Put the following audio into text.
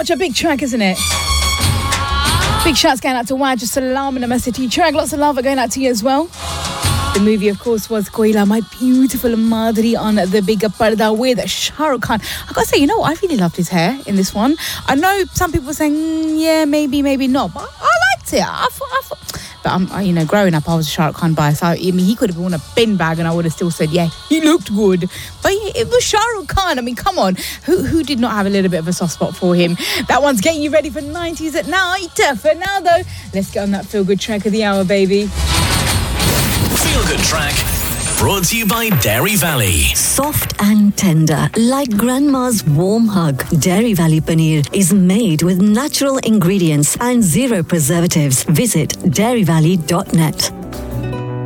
Such a big track, isn't it? Big shouts going out to Waj Salam and the City track. Lots of love going out to you as well. The movie, of course, was Koila, My Beautiful Madri on the bigger parda with Shah Rukh Khan. I gotta say, you know what? I really loved his hair in this one. I know some people were saying, yeah, maybe not, but I liked it. I thought. But growing up, I was a Shah Rukh Khan bias. I mean, he could have worn a bin bag, and I would have still said, yeah, he looked good. But it was Shah Rukh Khan. I mean, come on, who did not have a little bit of a soft spot for him? That one's getting you ready for 90s at night. For now, though, let's get on that feel-good track of the hour, baby. Feel Good Track, brought to you by Dairy Valley. Soft and tender, like grandma's warm hug. Dairy Valley paneer is made with natural ingredients and zero preservatives. Visit dairyvalley.net.